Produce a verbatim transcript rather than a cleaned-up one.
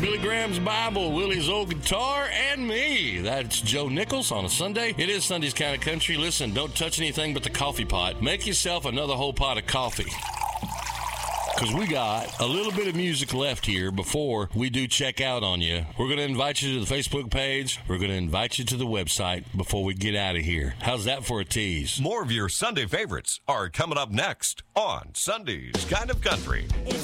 Billy Graham's Bible, Willie's old guitar, and me. That's Joe Nichols on a Sunday. It is Sunday's Kind of Country. Listen, don't touch anything but the coffee pot. Make yourself another whole pot of coffee. Because we got a little bit of music left here before we do check out on you. We're going to invite you to the Facebook page. We're going to invite you to the website before we get out of here. How's that for a tease? More of your Sunday favorites are coming up next on Sunday's Kind of Country. It's